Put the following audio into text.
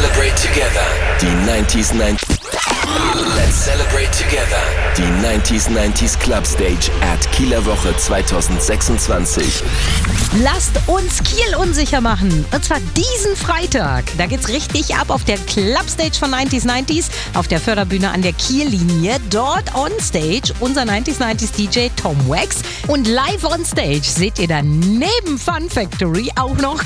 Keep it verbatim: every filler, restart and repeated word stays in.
celebrate together. Die neunzig neunzig. Let's celebrate together. Die neunzig neunzig Club Stage at Kieler Woche zwanzig sechsundzwanzig. Lasst uns Kiel unsicher machen. Und zwar diesen Freitag. Da geht's richtig ab auf der Club Stage von neunzig neunzig auf der Förderbühne an der Kiellinie. Dort on Stage unser neunzig neunzig D J Tom Wax. Und live on Stage seht ihr dann neben Fun Factory auch noch